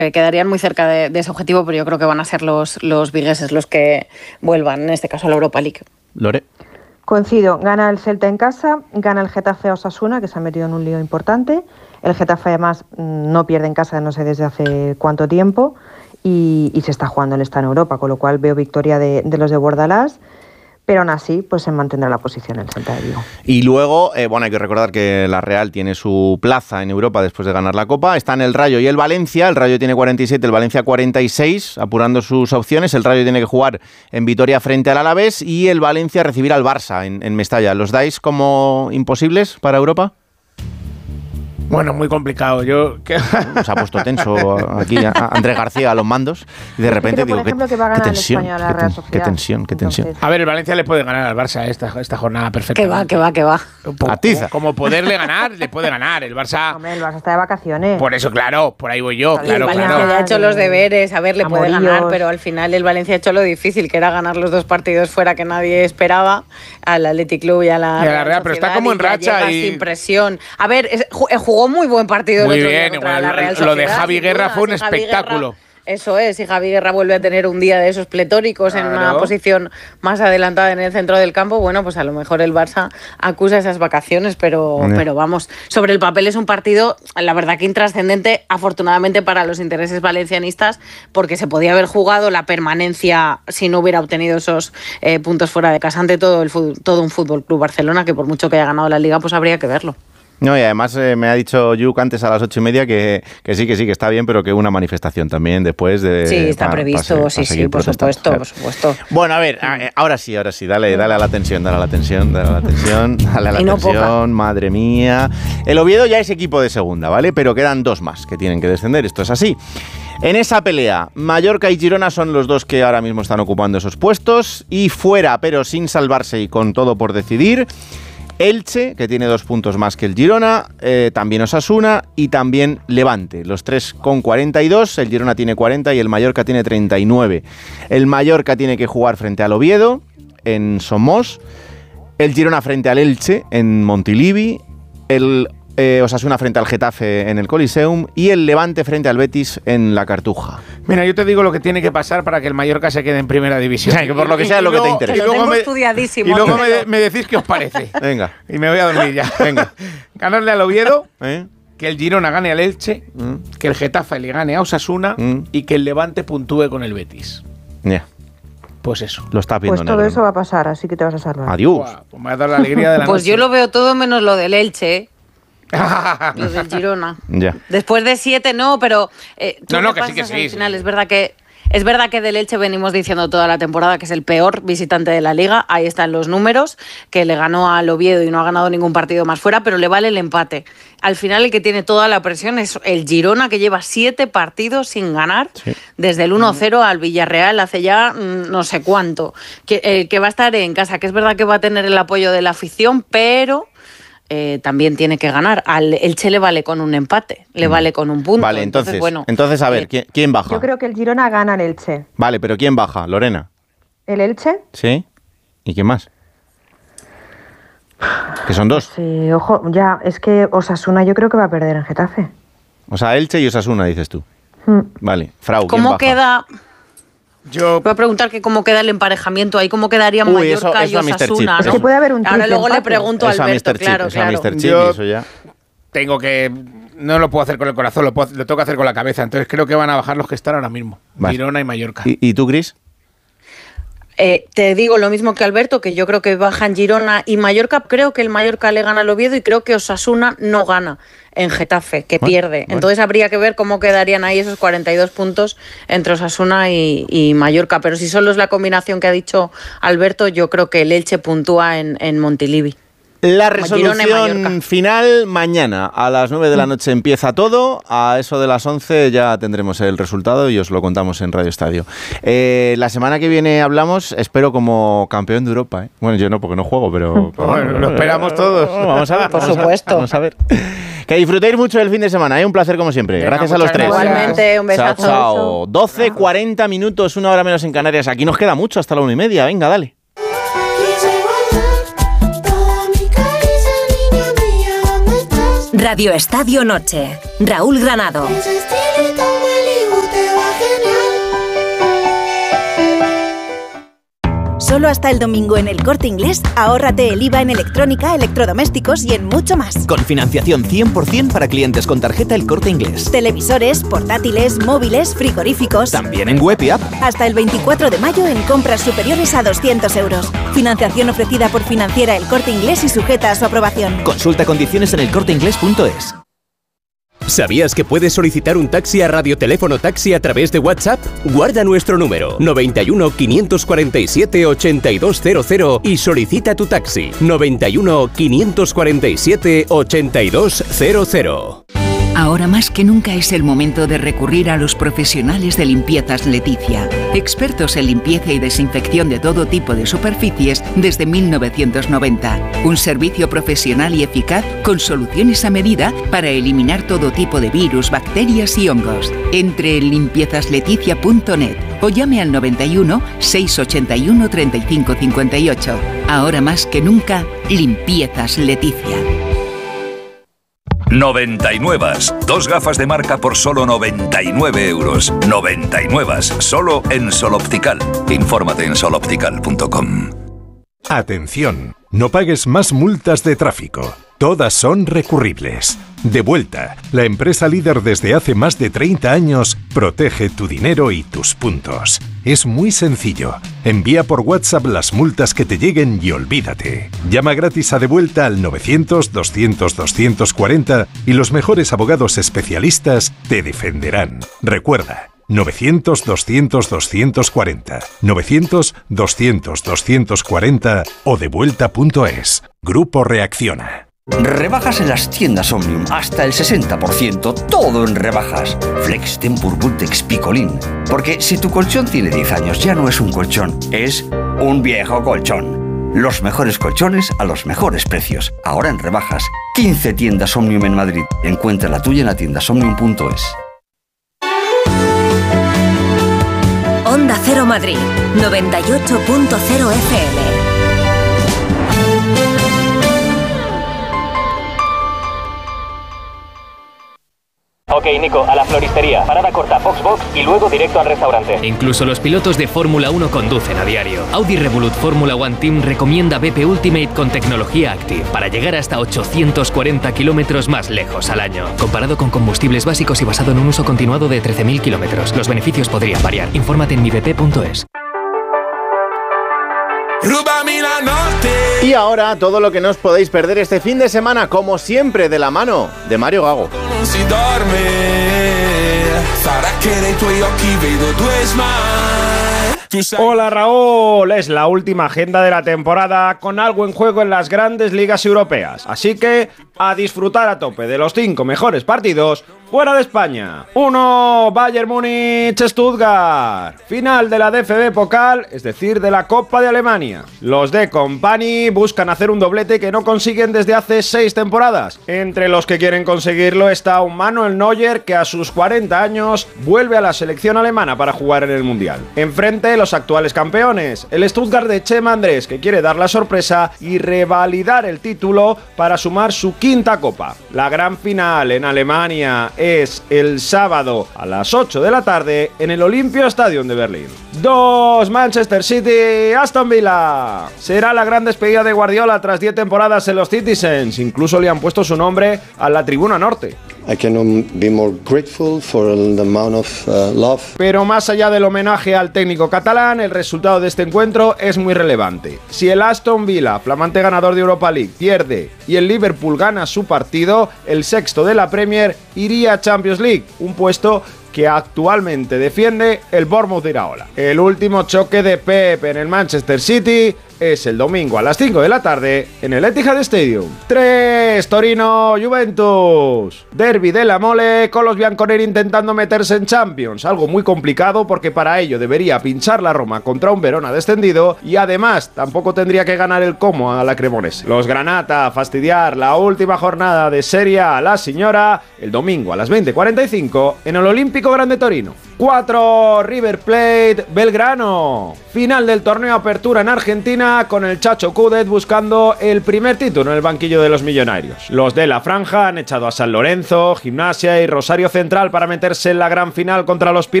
quedarían muy cerca de ese objetivo, pero yo creo que van a ser los vigueses los que vuelvan, en este caso a la Europa League. Lore. Coincido, gana el Celta en casa, gana el Getafe a Osasuna, que se ha metido en un lío importante. El Getafe además no pierde en casa, no sé desde hace cuánto tiempo, y se está jugando el está en Europa, con lo cual veo victoria de los de Bordalás. Pero aún así, pues se mantendrá la posición en el Celta de Vigo. Y luego, hay que recordar que la Real tiene su plaza en Europa después de ganar la Copa. Están el Rayo y el Valencia. El Rayo tiene 47, el Valencia 46, apurando sus opciones. El Rayo tiene que jugar en Vitoria frente al Alavés y el Valencia recibir al Barça en Mestalla. ¿Los dais como imposibles para Europa? Bueno, muy complicado. Se ha puesto tenso aquí Andrés García a los mandos y de repente digo, qué tensión. Entonces, a ver, el Valencia le puede ganar al Barça esta jornada perfectamente. Que va. Atiza. Como poderle ganar, le puede ganar. El Barça... Hombre, el Barça está de vacaciones. Por eso, claro, por ahí voy yo. El Valencia ya ha hecho los deberes, a ver, le puede ganar, pero al final el Valencia ha hecho lo difícil, que era ganar los 2 partidos fuera que nadie esperaba, al Athletic Club y a la Real, pero está como en racha y... sin presión. A ver, jugó muy buen partido. Muy bien, lo de Javi Guerra fue un espectáculo. Eso es, y Javi Guerra vuelve a tener un día de esos pletóricos en una posición más adelantada en el centro del campo, bueno, pues a lo mejor el Barça acusa esas vacaciones, pero vamos, sobre el papel es un partido, la verdad que intrascendente, afortunadamente para los intereses valencianistas, porque se podía haber jugado la permanencia si no hubiera obtenido esos puntos fuera de casa ante todo un Fútbol Club Barcelona, que por mucho que haya ganado la Liga, pues habría que verlo. No, y además me ha dicho Yuk antes a las 8:30 que sí, que está bien, pero que una manifestación también después de... Sí, está previsto, sí, por supuesto. Bueno, a ver, ahora sí, dale a la tensión, madre mía. El Oviedo ya es equipo de segunda, ¿vale? Pero quedan 2 más que tienen que descender, esto es así. En esa pelea, Mallorca y Girona son los 2 que ahora mismo están ocupando esos puestos, y fuera, pero sin salvarse y con todo por decidir, Elche, que tiene 2 puntos más que el Girona, también Osasuna y también Levante. Los 3 con 42, el Girona tiene 40 y el Mallorca tiene 39. El Mallorca tiene que jugar frente al Oviedo en Somos, el Girona frente al Elche en Montilivi, el Osasuna frente al Getafe en el Coliseum y el Levante frente al Betis en la Cartuja. Mira, yo te digo lo que tiene que pasar para que el Mallorca se quede en primera división. Que por lo que sea es lo que te interesa. Lo tengo estudiadísimo. Y luego me decís qué os parece. Venga. Y me voy a dormir ya. Venga. Ganarle al Oviedo, que el Girona gane al Elche, que el Getafe le gane a Osasuna y que el Levante puntúe con el Betis. Ya. Pues eso. Lo está viendo. Pues todo eso va a pasar, así que te vas a salvar. Adiós. Pues me va a dar la alegría de la Pues noche. yo lo veo todo menos lo del Elche, lo del Girona. Ya. Después de 7 no, pero No, que sí, que sí. Al final es verdad que del Elche venimos diciendo toda la temporada que es el peor visitante de la Liga. Ahí están los números, que le ganó al Oviedo y no ha ganado ningún partido más fuera, pero le vale el empate. Al final el que tiene toda la presión es el Girona, que lleva 7 partidos sin ganar, desde el 1-0 al Villarreal hace ya no sé cuánto. Que va a estar en casa, que es verdad que va a tener el apoyo de la afición, pero... también tiene que ganar. Al Elche le vale con un empate, le vale con un punto. Vale, entonces a ver, ¿quién baja? Yo creo que el Girona gana al Elche. Vale, pero ¿quién baja? ¿Lorena? ¿El Elche? Sí. ¿Y quién más? Que son 2. Sí, ojo, ya, es que Osasuna yo creo que va a perder en Getafe. O sea, Elche y Osasuna, dices tú. Vale, Frau, ¿quién ¿Cómo baja? queda? Yo voy a preguntar que cómo queda el emparejamiento ahí, cómo quedarían Mallorca y Osasuna, ¿no? Es que puede haber un ahora luego empate. le pregunto a Alberto, claro. Mr. Chip, Yo eso ya. tengo que... No lo puedo hacer con el corazón, lo tengo que hacer con la cabeza. Entonces creo que van a bajar los que están ahora mismo. Vale. Girona y Mallorca. ¿Y tú, Cris? Te digo lo mismo que Alberto, que yo creo que bajan Girona y Mallorca. Creo que el Mallorca le gana al Oviedo y creo que Osasuna no gana en Getafe, que pierde. Entonces habría que ver cómo quedarían ahí esos 42 puntos entre Osasuna y Mallorca. Pero si solo es la combinación que ha dicho Alberto, yo creo que el Elche puntúa en Montilivi. La resolución final mañana a las 9 de la noche empieza todo. A eso de las 11 ya tendremos el resultado y os lo contamos en Radio Estadio. La semana que viene hablamos, espero como campeón de Europa. Bueno, yo no, porque no juego, pero... Bueno, lo esperamos todos. Vamos a ver. Por supuesto. Vamos a ver. Que disfrutéis mucho del fin de semana. Un placer como siempre. Gracias a los 3. Igualmente, un besazo. Chao. 12:40 minutos, 1 hora menos en Canarias. Aquí nos queda mucho, hasta la 1:30. Venga, dale. Radio Estadio Noche. Raúl Granado. Solo hasta el domingo en El Corte Inglés, ahórrate el IVA en electrónica, electrodomésticos y en mucho más. Con financiación 100% para clientes con tarjeta El Corte Inglés. Televisores, portátiles, móviles, frigoríficos. También en web y app. Hasta el 24 de mayo en compras superiores a 200 euros. Financiación ofrecida por Financiera El Corte Inglés y sujeta a su aprobación. Consulta condiciones en elcorteinglés.es. ¿Sabías que puedes solicitar un taxi a Radioteléfono Taxi a través de WhatsApp? Guarda nuestro número 91 547 8200 y solicita tu taxi 91 547 8200. Ahora más que nunca es el momento de recurrir a los profesionales de Limpiezas Leticia, expertos en limpieza y desinfección de todo tipo de superficies desde 1990. Un servicio profesional y eficaz con soluciones a medida para eliminar todo tipo de virus, bacterias y hongos. Entre en limpiezasLeticia.net o llame al 91 681 35 58. Ahora más que nunca, Limpiezas Leticia. 99. 2 gafas de marca por solo 99 euros. 99. Solo en Sol Optical. Infórmate en soloptical.com. Atención, no pagues más multas de tráfico. Todas son recurribles. Devuelta, la empresa líder desde hace más de 30 años, protege tu dinero y tus puntos. Es muy sencillo. Envía por WhatsApp las multas que te lleguen y olvídate. Llama gratis a Devuelta al 900-200-240 y los mejores abogados especialistas te defenderán. Recuerda, 900-200-240, 900-200-240 o devuelta.es. Grupo Reacciona. Rebajas en las tiendas Omnium, hasta el 60%, todo en rebajas. Flex, Tempur, Bultex, Picolín. Porque si tu colchón tiene 10 años, ya no es un colchón, es un viejo colchón. Los mejores colchones a los mejores precios. Ahora en rebajas. 15 tiendas Omnium en Madrid. Encuentra la tuya en la tiendasomnium.es. Onda Cero Madrid, 98.0 FM. Ok, Nico, a la floristería. Parada corta, Foxbox y luego directo al restaurante. Incluso los pilotos de Fórmula 1 conducen a diario. Audi Revolut Fórmula 1 Team recomienda BP Ultimate con tecnología Active para llegar hasta 840 kilómetros más lejos al año. Comparado con combustibles básicos y basado en un uso continuado de 13.000 kilómetros. Los beneficios podrían variar. Infórmate en mibp.es. Y ahora todo lo que no os podéis perder este fin de semana, como siempre, de la mano de Mario Gago. Hola Raúl, es la última agenda de la temporada con algo en juego en las grandes ligas europeas, así que a disfrutar a tope de los 5 mejores partidos fuera de España. 1. Bayern Múnich-Stuttgart, final de la DFB Pokal, es decir, de la Copa de Alemania. Los de Company buscan hacer un doblete que no consiguen desde hace 6 temporadas. Entre los que quieren conseguirlo está un Manuel Neuer, que a sus 40 años vuelve a la selección alemana para jugar en el Mundial. Enfrente, los actuales campeones, el Stuttgart de Chema Andrés, que quiere dar la sorpresa y revalidar el título para sumar su 5ª copa. La gran final en Alemania es el sábado a las 8 de la tarde en el Olympiastadion de Berlín. 2. Manchester City, Aston Villa. Será la gran despedida de Guardiola tras 10 temporadas en los Citizens. Incluso le han puesto su nombre a la tribuna norte. I cannot be more grateful for the amount of love. Pero más allá del homenaje al técnico catalán, el resultado de este encuentro es muy relevante. Si el Aston Villa, flamante ganador de Europa League, pierde y el Liverpool gana su partido, el 6º de la Premier iría a Champions League, un puesto que actualmente defiende el Bournemouth de Iraola. El último choque de Pep en el Manchester City es el domingo a las 5 de la tarde en el Etihad Stadium. 3. Torino-Juventus. Derbi de la Mole con los bianconeri intentando meterse en Champions. Algo muy complicado porque para ello debería pinchar la Roma contra un Verona descendido y además tampoco tendría que ganar el Como a la Cremonese. Los Granata a fastidiar la última jornada de Serie A la Signora el domingo a las 20:45 en el Olímpico Grande Torino. 4. River Plate Belgrano. Final del torneo Apertura en Argentina con el Chacho Coudet buscando el primer título en el banquillo de los millonarios. Los de la Franja han echado a San Lorenzo, Gimnasia y Rosario Central para meterse en la gran final contra los Piratas.